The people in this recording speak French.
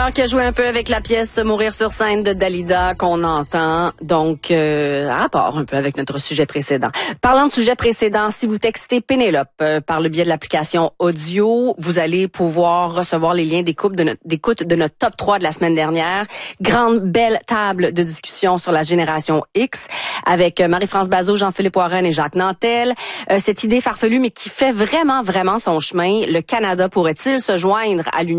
Blanc qui a joué un peu avec la pièce Mourir sur scène de Dalida qu'on entend. Donc, rapport un peu avec notre sujet précédent. Parlant de sujet précédent, si vous textez Pénélope par le biais de l'application audio, vous allez pouvoir recevoir les liens d'écoute de notre top 3 de la semaine dernière. Grande, belle table de discussion sur la génération X avec Marie-France Bazot, Jean-Philippe Warren et Jacques Nantel. Cette idée farfelue, mais qui fait vraiment, vraiment son chemin. Le Canada pourrait-il se joindre à l'Union